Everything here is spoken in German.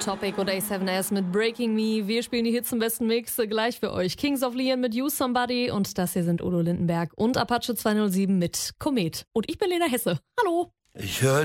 Topic und A7S mit Breaking Me. Wir spielen die Hits im besten Mix gleich für euch. Kings of Leon mit You Somebody und das hier sind Udo Lindenberg und Apache 207 mit Komet. Und ich bin Lena Hesse. Hallo. Ich höre